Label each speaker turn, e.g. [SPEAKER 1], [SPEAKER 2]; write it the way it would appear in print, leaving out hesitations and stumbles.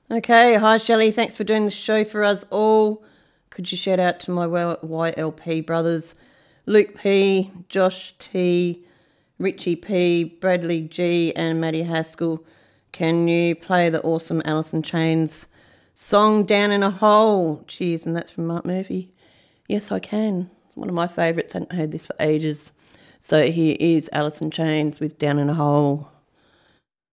[SPEAKER 1] Okay, hi Shelley, thanks for doing the show for us all. Could you shout out to my YLP brothers, Luke P, Josh T, Richie P, Bradley G and Maddie Haskell. Can you play the awesome Alice in Chains song Down in a Hole? Cheers, and that's from Mark Murphy. Yes, I can. One of my favourites, hadn't heard this for ages. So here is Alice in Chains with Down in a Hole.